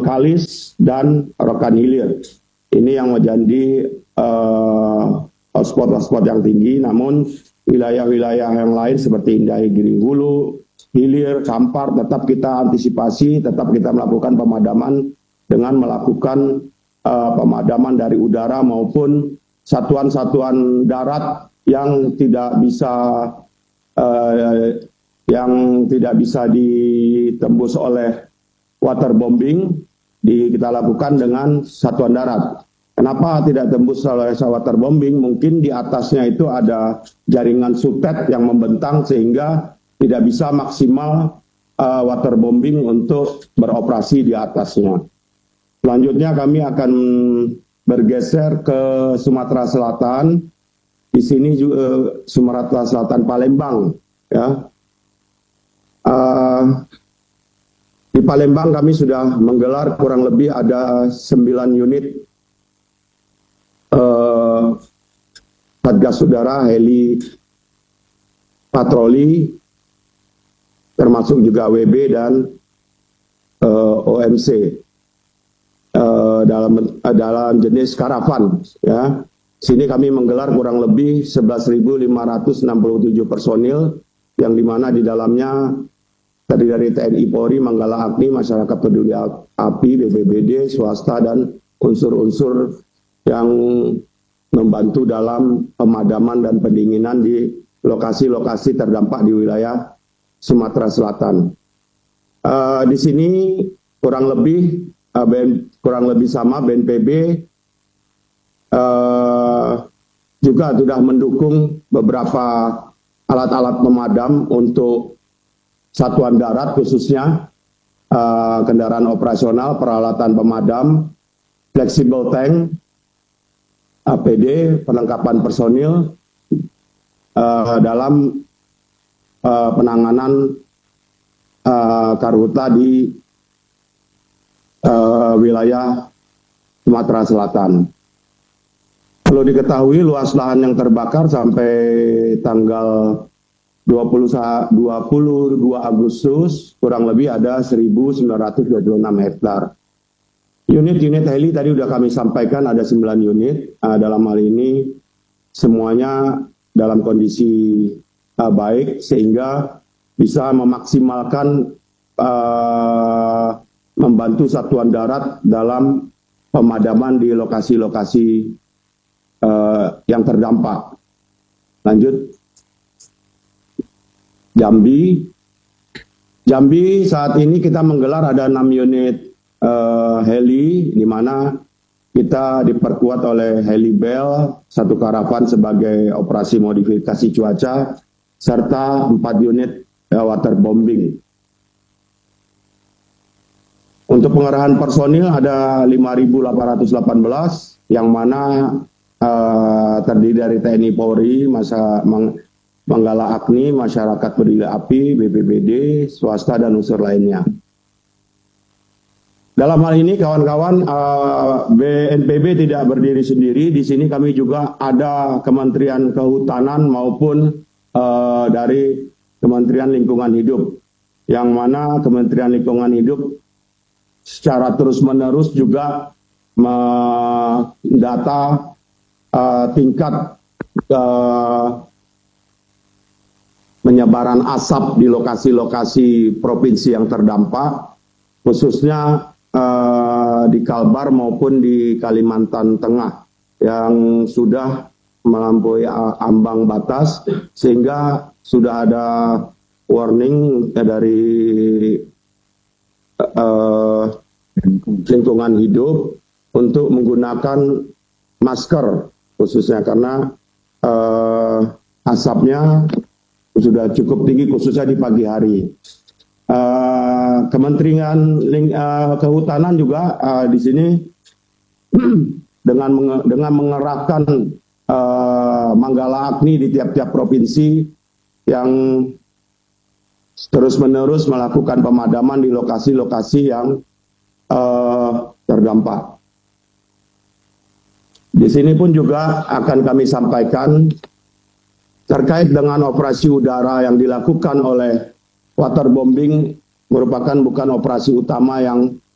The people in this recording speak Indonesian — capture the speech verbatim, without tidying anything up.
Kalis, dan Rokan Hilir. Ini yang menjadi uh, hotspot-hotspot yang tinggi, namun wilayah-wilayah yang lain seperti Indah Giri Hulu, Hilir, Kampar, tetap kita antisipasi, tetap kita melakukan pemadaman dengan melakukan uh, pemadaman dari udara maupun satuan-satuan darat yang tidak bisa uh, yang tidak bisa ditembus oleh waterbombing, di, kita lakukan dengan satuan darat. Kenapa tidak tembus oleh waterbombing? Mungkin di atasnya itu ada jaringan sutet yang membentang sehingga tidak bisa maksimal uh, waterbombing untuk beroperasi di atasnya. Selanjutnya kami akan bergeser ke Sumatera Selatan. Di sini juga uh, Sumatera Selatan Palembang, ya. Uh, di Palembang kami sudah menggelar kurang lebih ada sembilan unit uh, Satgas Udara heli patroli, termasuk juga W B dan uh, O M C uh, dalam uh, dalam jenis karavan, ya. Sini kami menggelar kurang lebih sebelas ribu lima ratus enam puluh tujuh personil, yang dimana di dalamnya terdiri dari T N I Polri, Manggala Agni, masyarakat peduli api, B P B D, swasta, dan unsur-unsur yang membantu dalam pemadaman dan pendinginan di lokasi-lokasi terdampak di wilayah Sumatera Selatan. Uh, di sini kurang lebih uh, B N, kurang lebih sama B N P B uh, juga sudah mendukung beberapa alat-alat pemadam untuk satuan darat, khususnya uh, kendaraan operasional, peralatan pemadam, flexible tank, A P D, perlengkapan personil uh, dalam uh, penanganan uh, karhutla di uh, wilayah Sumatera Selatan. Perlu diketahui luas lahan yang terbakar sampai tanggal dua puluh dua Agustus kurang lebih ada seribu sembilan ratus dua puluh enam hektar. Unit-unit heli tadi sudah kami sampaikan ada sembilan unit. Uh, dalam hal ini semuanya dalam kondisi uh, baik sehingga bisa memaksimalkan uh, membantu satuan darat dalam pemadaman di lokasi-lokasi uh, yang terdampak. Lanjut. Jambi, Jambi saat ini kita menggelar ada enam unit uh, heli, di mana kita diperkuat oleh heli Bell, satu karavan sebagai operasi modifikasi cuaca, serta empat unit uh, waterbombing. Untuk pengerahan personil ada lima ribu delapan ratus delapan belas, yang mana uh, terdiri dari T N I Polri, masa meng, Manggala Agni, masyarakat peduli api, B P B D, swasta, dan unsur lainnya. Dalam hal ini kawan-kawan, uh, B N P B tidak berdiri sendiri. Di sini kami juga ada Kementerian Kehutanan maupun uh, dari Kementerian Lingkungan Hidup, yang mana Kementerian Lingkungan Hidup secara terus-menerus juga mendata uh, tingkat uh, penyebaran asap di lokasi-lokasi provinsi yang terdampak, khususnya eh, di Kalbar maupun di Kalimantan Tengah, yang sudah melampaui ambang batas, sehingga sudah ada warning eh, dari eh, lingkungan hidup untuk menggunakan masker, khususnya karena eh, asapnya sudah cukup tinggi, khususnya di pagi hari. Uh, Kementerian Ling, uh, Kehutanan juga uh, di sini dengan menge, dengan mengerahkan uh, Manggala Agni di tiap-tiap provinsi yang terus-menerus melakukan pemadaman di lokasi-lokasi yang uh, terdampak. Di sini pun juga akan kami sampaikan terkait dengan operasi udara yang dilakukan oleh waterbombing, merupakan bukan operasi utama yang